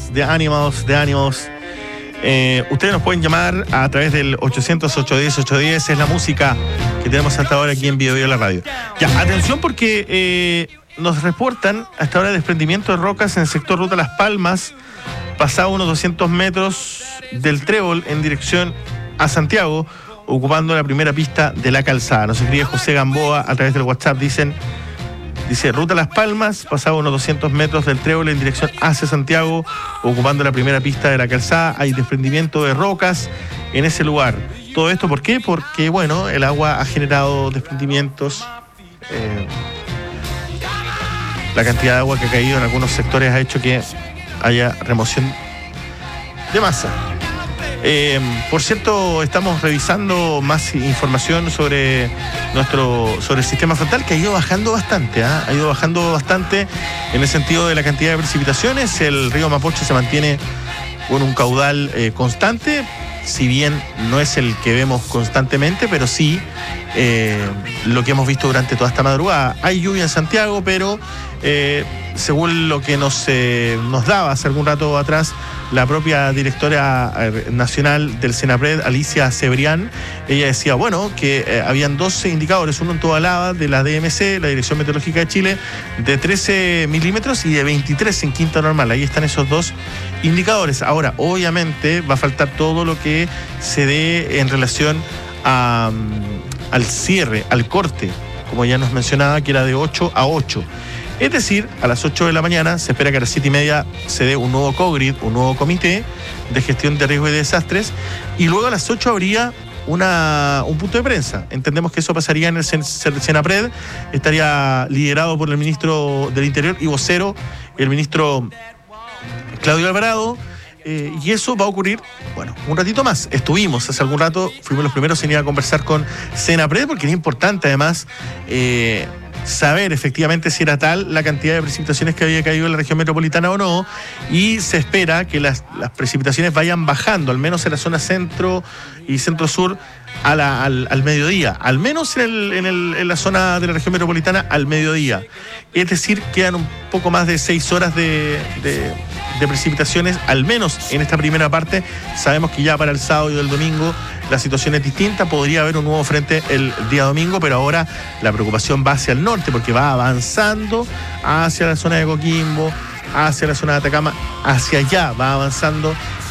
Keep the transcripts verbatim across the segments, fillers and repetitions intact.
Animals, The Animals, The Animals. Eh, ustedes nos pueden llamar a través del ochocientos, ochocientos diez, ochocientos diez. Es la música que tenemos hasta ahora aquí en Bio Bio La Radio. Ya, atención porque eh, nos reportan hasta ahora desprendimiento de rocas en el sector Ruta Las Palmas, pasado unos doscientos metros del Trébol en dirección a Santiago, ocupando la primera pista de la calzada. Nos escribe José Gamboa a través del WhatsApp. Dicen, dice, Ruta Las Palmas, pasado unos doscientos metros del Trébol en dirección hacia Santiago, ocupando la primera pista de la calzada. Hay desprendimiento de rocas en ese lugar. ¿Todo esto por qué? Porque, bueno, el agua ha generado desprendimientos. Eh, la cantidad de agua que ha caído en algunos sectores ha hecho que haya remoción de masa. Eh, por cierto, estamos revisando más información sobre nuestro sobre el sistema frontal, que ha ido bajando bastante, ¿eh? ha ido bajando bastante en el sentido de la cantidad de precipitaciones. El río Mapocho se mantiene con un caudal eh, constante, si bien no es el que vemos constantemente, pero sí eh, lo que hemos visto durante toda esta madrugada. Hay lluvia en Santiago, pero eh, según lo que nos, eh, nos daba hace algún rato atrás la propia directora nacional del Senapred, Alicia Cebrián, ella decía, bueno, que eh, habían doce indicadores, uno en toda lava de la D M C, la Dirección Meteorológica de Chile, de trece milímetros y de veintitrés en Quinta Normal. Ahí están esos dos indicadores. Ahora, obviamente, va a faltar todo lo que se dé en relación a, al cierre, al corte, como ya nos mencionaba, que era de ocho a ocho. Es decir, a las ocho de la mañana se espera que a las siete y media se dé un nuevo COGRID, un nuevo comité de gestión de riesgos y de desastres, y luego a las ocho habría una, un punto de prensa. Entendemos que eso pasaría en el Senapred, estaría liderado por el ministro del Interior y vocero, el ministro Claudio Alvarado, eh, y eso va a ocurrir, bueno, un ratito más. Estuvimos hace algún rato, fuimos los primeros en ir a conversar con Senapred, porque era importante además eh, saber efectivamente si era tal la cantidad de precipitaciones que había caído en la región metropolitana o no, y se espera que las, las precipitaciones vayan bajando, al menos en la zona centro y centro-sur, a la, al, al mediodía, al menos en, el, en, el, en la zona de la región metropolitana al mediodía. Es decir, quedan un poco más de seis horas de, de, de precipitaciones, al menos en esta primera parte. Sabemos que ya para el sábado y el domingo la situación es distinta, podría haber un nuevo frente el día domingo, pero ahora la preocupación va hacia el norte, porque va avanzando hacia la zona de Coquimbo, hacia la zona de Atacama, hacia allá va avanzando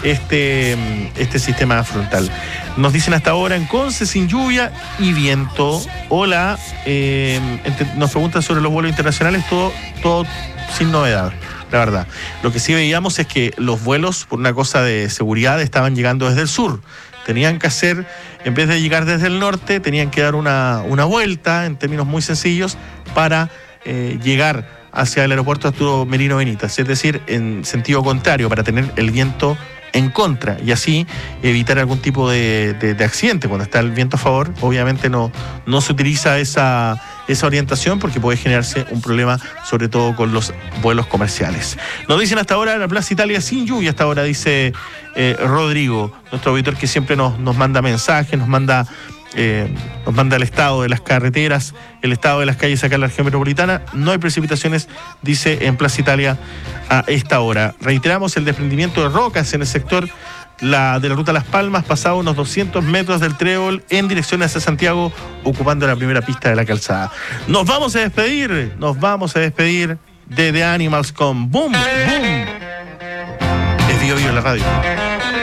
este, este sistema frontal. Nos dicen hasta ahora en Conce sin lluvia y viento. Hola, eh, nos preguntan sobre los vuelos internacionales, todo, todo sin novedad, la verdad. Lo que sí veíamos es que los vuelos, por una cosa de seguridad, estaban llegando desde el sur. Tenían que hacer, en vez de llegar desde el norte, tenían que dar una, una vuelta, en términos muy sencillos, para eh, llegar hacia el aeropuerto Arturo Merino Benítez, es decir, en sentido contrario, para tener el viento en contra y así evitar algún tipo de, de, de accidente. Cuando está el viento a favor, obviamente no, no se utiliza esa, esa orientación, porque puede generarse un problema, sobre todo con los vuelos comerciales. Nos dicen hasta ahora la Plaza Italia sin lluvia, hasta ahora, dice eh, Rodrigo, nuestro auditor que siempre nos, nos manda mensajes, nos manda Eh, nos manda el estado de las carreteras, el estado de las calles acá en la región metropolitana. No hay precipitaciones, dice, en Plaza Italia a esta hora. Reiteramos el desprendimiento de rocas en el sector la, de la ruta Las Palmas, pasado unos doscientos metros del Trébol en dirección hacia Santiago, ocupando la primera pista de la calzada. Nos vamos a despedir, nos vamos a despedir de The Animals con Boom, Boom. Es Bio Bio La Radio.